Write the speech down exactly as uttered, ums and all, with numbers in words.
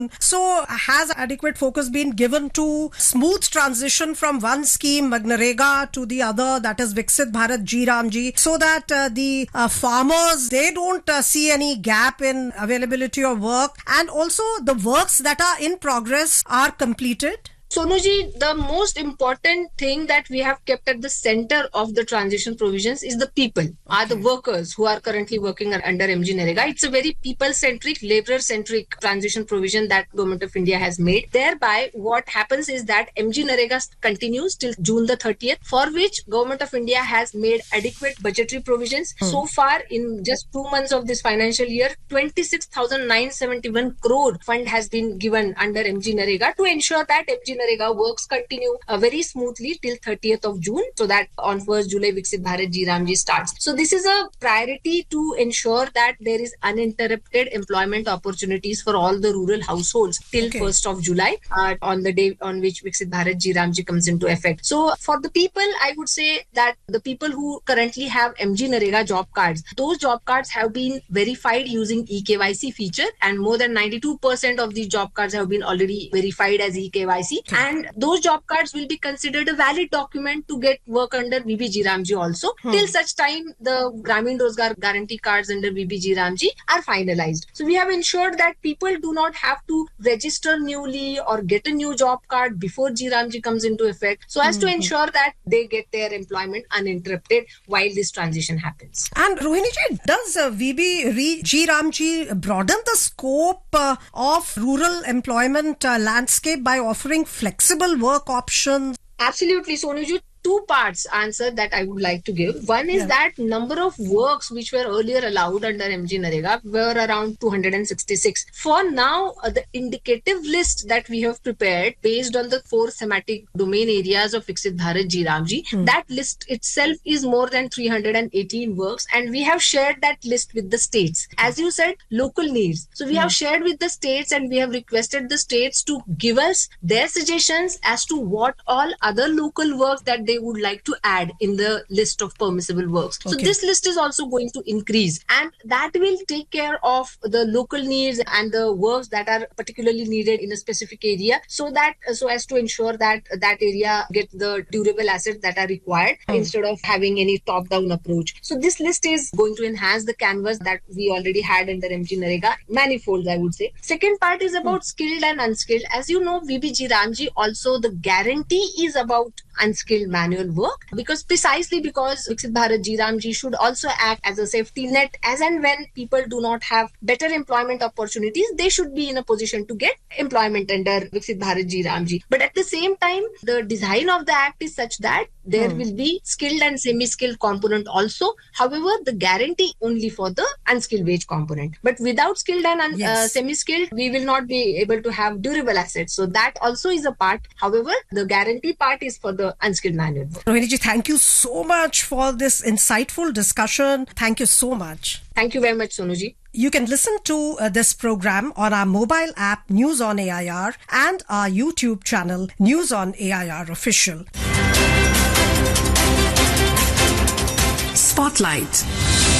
So has adequate focus been given to smooth transition from one scheme, MGNREGA, to the other, that is Viksit Bharat G Ramji, so that uh, the uh, farmers, they don't uh, see any gap in availability of work, and also the works that are in progress are completed? Sonuji, the most important thing that we have kept at the center of the transition provisions is the people, okay. are the workers who are currently working under MGNREGA. It's a very people-centric, labor-centric transition provision that Government of India has made. Thereby, what happens is that MGNREGA continues till June the thirtieth, for which Government of India has made adequate budgetary provisions. Hmm. So far, in just two months of this financial year, twenty-six thousand nine hundred seventy-one crore fund has been given under MGNREGA to ensure that MGNREGA works continue uh, very smoothly till thirtieth of June, so that on first July Viksit Bharat G Ramji starts. So this is a priority to ensure that there is uninterrupted employment opportunities for all the rural households till okay. first of July, uh, on the day on which Viksit Bharat G Ramji comes into effect. So for the people, I would say that the people who currently have MGNREGA job cards, those job cards have been verified using e K Y C feature, and more than ninety-two percent of these job cards have been already verified as e K Y C. And those job cards will be considered a valid document to get work under V B G Ramji also, hmm. till such time the Gramin Rozgar guarantee cards under V B G Ramji are finalized. So we have ensured that people do not have to register newly or get a new job card before G Ramji comes into effect, so as hmm. to ensure that they get their employment uninterrupted while this transition happens. And Rohini ji, does uh, V B G Ramji broaden the scope uh, of rural employment uh, landscape by offering flexible work options? Absolutely, Sonuju. Two parts answer that I would like to give. One is yeah. that number of works which were earlier allowed under MGNREGA were around two hundred sixty-six. For now, uh, the indicative list that we have prepared based on the four thematic domain areas of Viksit Bharat G Ramji, hmm. that list itself is more than three hundred eighteen works, and we have shared that list with the states. As you said, local needs. So we hmm. have shared with the states, and we have requested the states to give us their suggestions as to what all other local works that they they would like to add in the list of permissible works. Okay. So this list is also going to increase, and that will take care of the local needs and the works that are particularly needed in a specific area, so that so as to ensure that that area get the durable assets that are required mm. instead of having any top-down approach. So this list is going to enhance the canvas that we already had under MGNREGA, manifolds I would say. Second part is about mm. skilled and unskilled. As you know, V B G Ramji also the guarantee is about unskilled manual work, because precisely because Viksit Bharat G Ramji should also act as a safety net, as and when people do not have better employment opportunities, they should be in a position to get employment under Viksit Bharat G Ramji. But at the same time, the design of the act is such that there hmm. will be skilled and semi-skilled component also. However, the guarantee only for the unskilled wage component. But without skilled and un- yes. uh, semi-skilled, we will not be able to have durable assets. So that also is a part. However, the guarantee part is for the unskilled manual work. Rohini ji, thank you so much for this insightful discussion. Thank you so much. Thank you very much, Sonuji. You can listen to uh, this program on our mobile app News on A I R and our YouTube channel News on A I R Official. Spotlight.